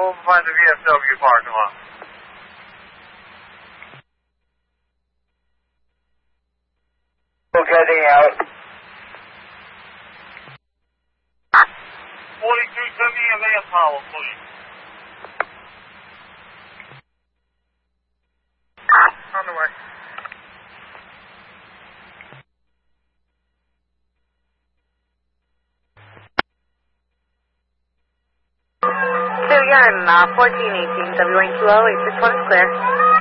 find the VFW parking lot. Getting out. 42, send me a manpower, please. On the way. So you're in 1418 WN208, this one is clear.